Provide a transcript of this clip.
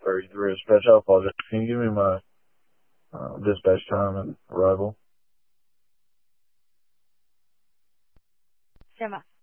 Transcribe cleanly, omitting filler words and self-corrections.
33 dispatch. I apologize. Can you give me my dispatch time and arrival? Siema.